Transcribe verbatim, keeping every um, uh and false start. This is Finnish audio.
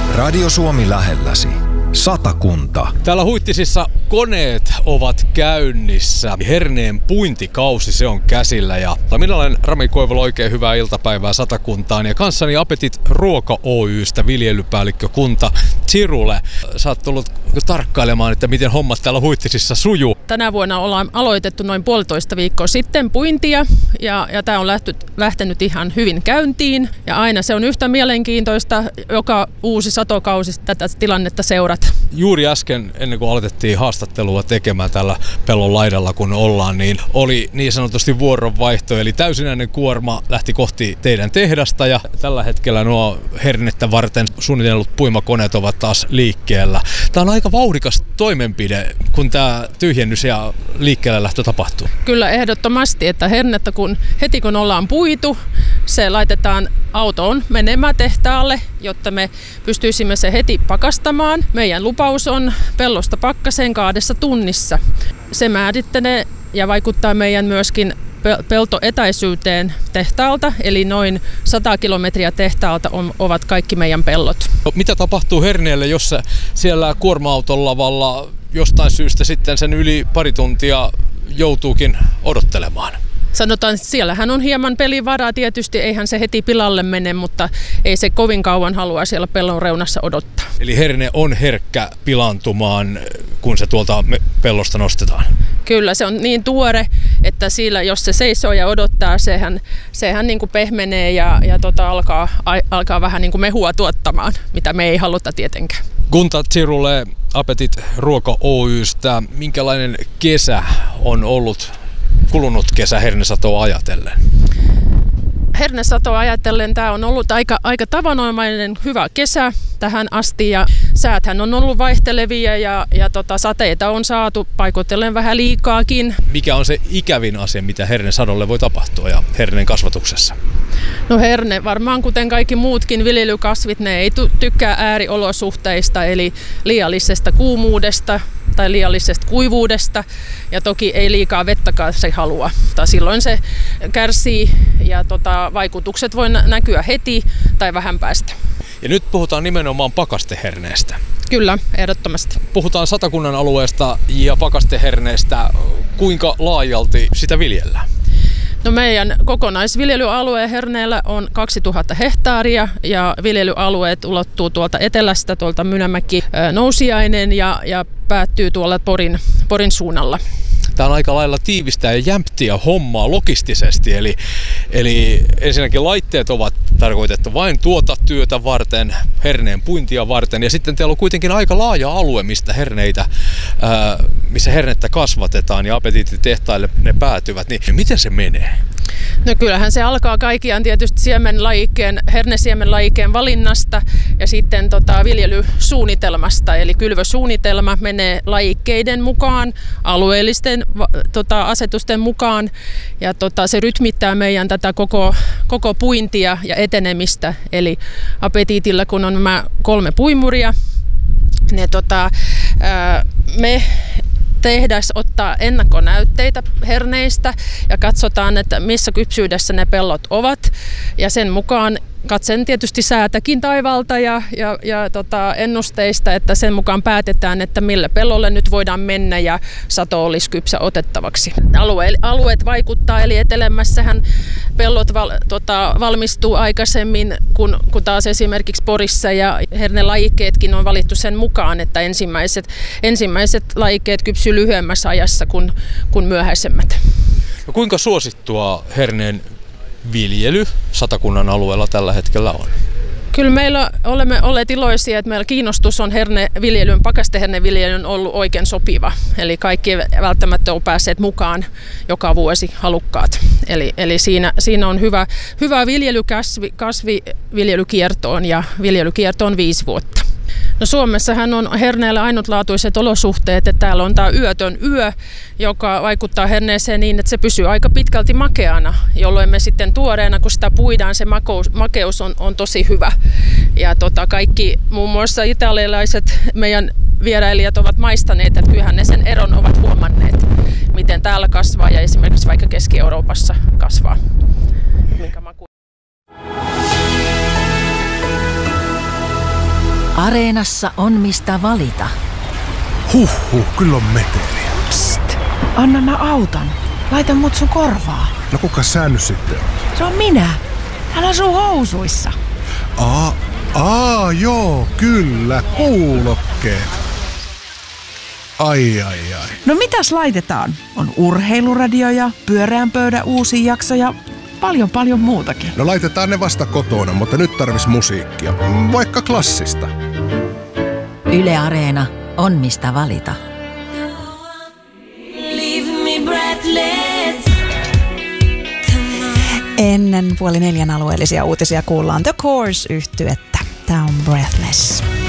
Radio Suomi lähelläsi. Satakunta. Täällä Huittisissa koneet ovat käynnissä. Herneen puintikausi se on käsillä. Ja minä olen Rami Koivula, oikein hyvää iltapäivää Satakuntaan. Ja kanssani Apetit Ruoka Oy:stä viljelypäällikkö Kunta Chirule. Sä oot tullut tarkkailemaan, että miten hommat täällä Huittisissa sujuu. Tänä vuonna ollaan aloitettu noin puolitoista viikkoa sitten puintia. Ja, ja tää on lähty, lähtenyt ihan hyvin käyntiin. Ja aina se on yhtä mielenkiintoista joka uusi satokausi tätä tilannetta seurata. Juuri äsken, ennen kuin aloitettiin haastattelua tekemään tällä pellon laidalla, kun ollaan, niin oli niin sanotusti vuoronvaihto. Eli täysinäinen kuorma lähti kohti teidän tehdasta ja tällä hetkellä nuo hernettä varten suunnitellut puimakoneet ovat taas liikkeellä. Tämä on aika vauhdikas toimenpide, kun tämä tyhjennys ja liikkeelle lähtö tapahtuu. Kyllä ehdottomasti, että hernettä kun heti kun ollaan puitu, se laitetaan autoon menemään tehtaalle, jotta me pystyisimme se heti pakastamaan. Meidän lupaus on pellosta pakkaseen kahdessa tunnissa. Se määrittelee ja vaikuttaa meidän myöskin peltoetäisyyteen tehtaalta, eli noin sata kilometriä tehtaalta on, ovat kaikki meidän pellot. Mitä tapahtuu herneelle, jos se siellä kuorma-auton lavalla jostain syystä sitten sen yli pari tuntia joutuukin odottelemaan? Sanotaan, että siellähän on hieman pelivaraa tietysti, eihän se heti pilalle mene, mutta ei se kovin kauan halua siellä pellon reunassa odottaa. Eli herne on herkkä pilaantumaan, kun se tuolta pellosta nostetaan? Kyllä, se on niin tuore, että sillä, jos se seisoo ja odottaa, sehän, sehän niin kuin pehmenee ja, ja tota, alkaa, alkaa vähän niin kuin mehua tuottamaan, mitä me ei haluta tietenkään. Kunta Chirule Apetit Ruoka Oy:stä, minkälainen kesä on ollut? Kulunut kesä hernesatoa ajatellen? Hernesatoa ajatellen tämä on ollut aika, aika tavanomainen hyvä kesä tähän asti ja sääthän on ollut vaihtelevia ja, ja tota, sateita on saatu paikoitellen vähän liikaakin. Mikä on se ikävin asia, mitä hernesadolle voi tapahtua ja herneen kasvatuksessa? No herne varmaan kuten kaikki muutkin viljelykasvit, ne ei tykkää ääriolosuhteista eli liiallisesta kuumuudesta tai liiallisesta kuivuudesta ja toki ei liikaa vettäkään se halua. Silloin se kärsii ja tota, vaikutukset voi näkyä heti tai vähän päästä. Ja nyt puhutaan nimenomaan pakasteherneestä. Kyllä, ehdottomasti. Puhutaan Satakunnan alueesta ja pakasteherneestä. Kuinka laajalti sitä viljellään? No meidän kokonaisviljelyalueen herneellä on kaksituhatta hehtaaria ja viljelyalueet ulottuu tuolta etelästä, tuolta Mynämäki Nousiainen ja, ja päättyy tuolla Porin, Porin suunnalla. Tämä on aika lailla tiivistä ja jämptiä hommaa logistisesti, eli, eli ensinnäkin laitteet ovat tarkoitettu vain tuota työtä varten, herneen puintia varten, ja sitten teillä on kuitenkin aika laaja alue, mistä herneitä, ää, missä hernettä kasvatetaan ja apetiittitehtaille ne päätyvät, niin miten se menee? No kyllähän se alkaa kaikkiaan tietysti siemenlajikkeen, hernesiemenlajikkeen valinnasta ja sitten tota, viljelysuunnitelmasta. Eli kylvösuunnitelma menee lajikkeiden mukaan, alueellisten tota, asetusten mukaan ja tota, se rytmittää meidän tätä koko, koko puintia ja etenemistä. Eli apetiitilla kun on nämä kolme puimuria, ne, tota, ää, me tehdas ottaa ennakkonäytteitä herneistä ja katsotaan, että missä kypsyydessä ne pellot ovat. Ja sen mukaan katsen tietysti säätäkin taivalta ja, ja, ja tota, ennusteista, että sen mukaan päätetään, että millä pellolle nyt voidaan mennä ja sato olisi kypsä otettavaksi. Alue, alueet vaikuttaa, eli etelämässähän pellot val, tota, valmistuu aikaisemmin kuin, kuin taas esimerkiksi Porissa ja hernelajikkeetkin on valittu sen mukaan, että ensimmäiset, ensimmäiset lajikkeet kypsyy lyhyemmässä ajassa kuin, kuin myöhäisemmät. No kuinka suosittua herneen viljely Satakunnan alueella tällä hetkellä on? Kyllä meillä olemme olleet iloisia, että meillä kiinnostus on herneviljelyn, pakasteherneviljelyn ollut oikein sopiva. Eli kaikki välttämättä on päässeet mukaan joka vuosi halukkaat. Eli, eli siinä, siinä on hyvä, hyvä viljelykasvi, kasvi viljelykiertoon ja viljelykierto on viisi vuotta. No Suomessahan on herneellä ainutlaatuiset olosuhteet, että täällä on tämä yötön yö, joka vaikuttaa herneeseen niin, että se pysyy aika pitkälti makeana, jolloin me sitten tuoreena, kun sitä puidaan, se makeus, makeus on, on tosi hyvä. Ja tota, kaikki muun muassa italialaiset meidän vierailijat ovat maistaneet, että kyllähän ne sen eron ovat huomanneet, miten täällä kasvaa ja esimerkiksi vaikka Keski-Euroopassa kasvaa. Minkä maku... Areenassa on mistä valita. Huhhuh, kyllä on meteliä. Psst, anna mä auton. Laita mut sun korvaa. No kuka sä nyt sitten on? Se on minä. Täällä on sun housuissa. Aa, aa, joo, kyllä, kuulokkeet. Ai, ai, ai. No mitäs laitetaan? On urheiluradio ja pyöreän pöydän uusi jakso ja paljon paljon muutakin. No laitetaan ne vasta kotona, mutta nyt tarvis musiikkia. Vaikka klassista. Yle Areena on mistä valita. Ennen puoli neljän alueellisia uutisia kuullaan The Course -yhtyettä. Tää on Breathless.